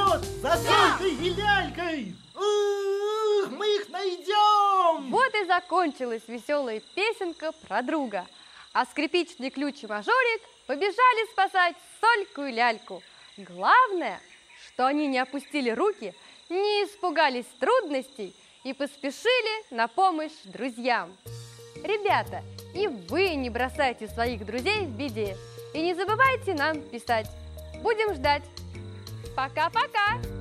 вперед за Солькой и Лялькой! Мы их найдем! Вот и закончилась веселая песенка про друга. А скрипичный ключ и мажорик побежали спасать Сольку и Ляльку. Главное, что они не опустили руки, не испугались трудностей и поспешили на помощь друзьям. Ребята, и вы не бросайте своих друзей в беде. И не забывайте нам писать. Будем ждать. Пока-пока!